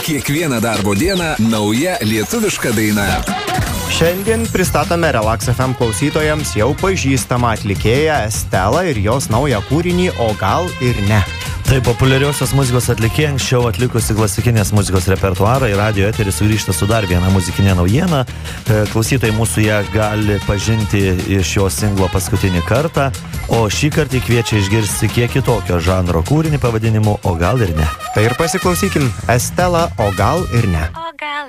Kiekvieną darbo dieną nauja lietuviška daina. Šiandien pristatome Relax FM klausytojams jau pažįstamą atlikėją Estelą ir jos naują kūrinį O gal ir ne. Tai populiariosios muzikos atlikėja anksčiau atlikusi klasikinės muzikos repertuarą į radio eterį sugrįžta su dar viena muzikinė naujiena. Klausytojai mūsų ją gali pažinti iš jos singlo Paskutinį kartą, o šį kartą kviečia išgirsti kiek kitokio žanro kūrinį pavadinimu O gal ir ne. Tai ir pasiklausykim Estela O gal ir ne.